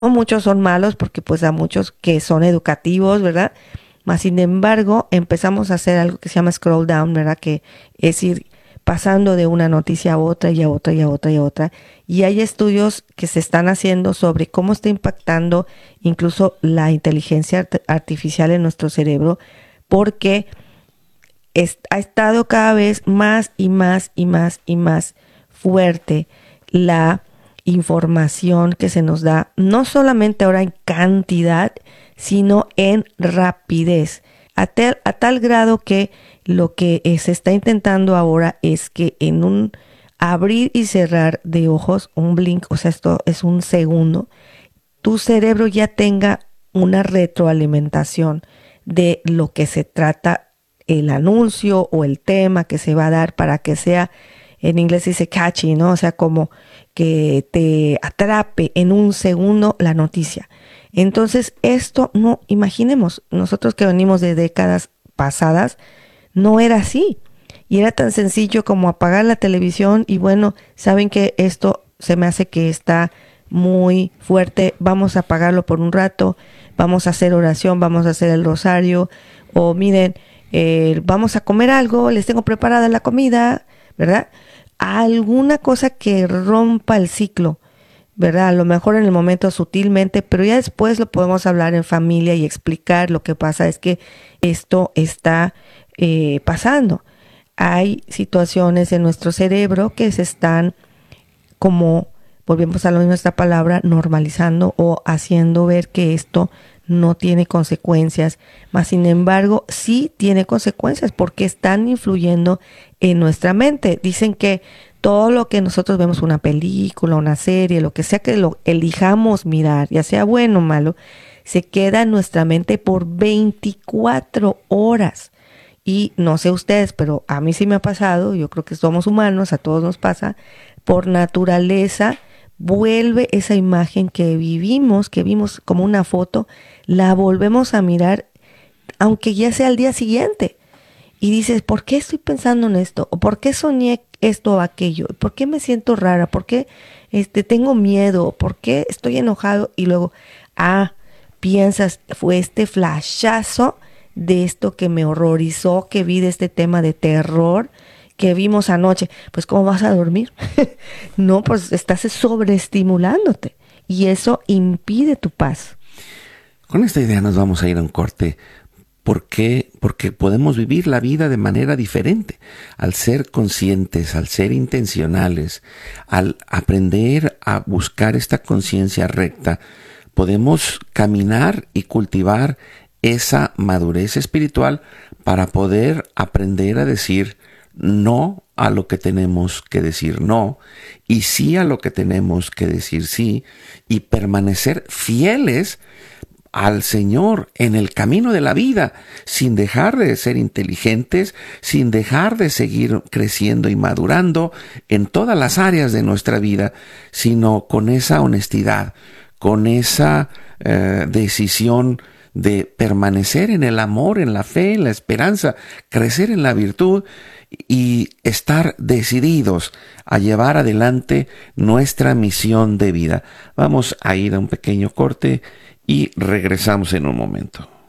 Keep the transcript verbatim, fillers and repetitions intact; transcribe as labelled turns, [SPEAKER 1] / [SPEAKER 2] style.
[SPEAKER 1] No muchos son malos porque pues a muchos que son educativos, ¿verdad? Más sin embargo, empezamos a hacer algo que se llama scroll down, ¿verdad? Que es ir pasando de una noticia a otra y a otra y a otra y a otra. Y hay estudios que se están haciendo sobre cómo está impactando incluso la inteligencia art- artificial en nuestro cerebro, porque es- ha estado cada vez más y más y más y más fuerte la información que se nos da, no solamente ahora en cantidad, sino en rapidez, a tal, a tal grado que lo que eh, se está intentando ahora es que en un abrir y cerrar de ojos, un blink, o sea, esto es un segundo, tu cerebro ya tenga una retroalimentación de lo que se trata el anuncio o el tema que se va a dar para que sea, en inglés dice catchy, ¿no? O sea, como que te atrape en un segundo la noticia. Entonces, esto no, imaginemos, nosotros que venimos de décadas pasadas, no era así. Y era tan sencillo como apagar la televisión y bueno, saben que esto se me hace que está muy fuerte, vamos a apagarlo por un rato, vamos a hacer oración, vamos a hacer el rosario, o miren, eh, vamos a comer algo, les tengo preparada la comida, ¿verdad? Alguna cosa que rompa el ciclo, ¿verdad? A lo mejor en el momento sutilmente, pero ya después lo podemos hablar en familia y explicar. Lo que pasa es que esto está eh, pasando. Hay situaciones en nuestro cerebro que se están, como volvemos a lo mismo esta palabra, normalizando o haciendo ver que esto no tiene consecuencias, mas sin embargo sí tiene consecuencias porque están influyendo en nuestra mente. Dicen que todo lo que nosotros vemos, una película, una serie, lo que sea que lo elijamos mirar, ya sea bueno o malo, se queda en nuestra mente por veinticuatro horas. Y no sé ustedes, pero a mí sí me ha pasado, yo creo que somos humanos, a todos nos pasa, por naturaleza vuelve esa imagen que vivimos, que vimos como una foto, la volvemos a mirar, aunque ya sea al día siguiente. Y dices, ¿por qué estoy pensando en esto? ¿O por qué soñé esto o aquello? ¿Por qué me siento rara? ¿Por qué este, tengo miedo? ¿Por qué estoy enojado? Y luego, ah, piensas, fue este flashazo de esto que me horrorizó, que vi de este tema de terror que vimos anoche. Pues, ¿cómo vas a dormir? No, pues estás sobreestimulándote y eso impide tu paz.
[SPEAKER 2] Con esta idea nos vamos a ir a un corte. ¿Por qué? Porque podemos vivir la vida de manera diferente. Al ser conscientes, al ser intencionales, al aprender a buscar esta conciencia recta, podemos caminar y cultivar esa madurez espiritual para poder aprender a decir no a lo que tenemos que decir no y sí a lo que tenemos que decir sí, y permanecer fieles al Señor en el camino de la vida, sin dejar de ser inteligentes, sin dejar de seguir creciendo y madurando en todas las áreas de nuestra vida, sino con esa honestidad, con esa eh, decisión de permanecer en el amor, en la fe, en la esperanza, crecer en la virtud y estar decididos a llevar adelante nuestra misión de vida. Vamos a ir a un pequeño corte y regresamos en un momento.